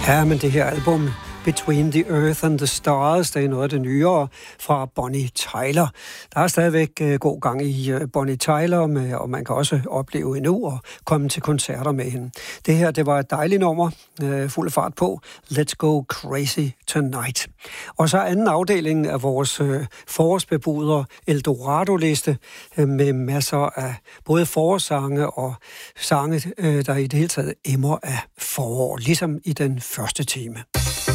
Ja, men det her album, Between the Earth and the Stars, det er noget af det nyere fra Bonnie Tyler. Der er stadigvæk god gang i Bonnie Tyler, og man kan også opleve endnu og komme til koncerter med hende. Det her, det var et dejligt nummer, fuld fart på. Let's Go Crazy Tonight. Og så anden afdeling af vores forårsbebuder Eldorado-liste med masser af både forårssange og sange, der i det hele taget emmer af forår, ligesom i den første time.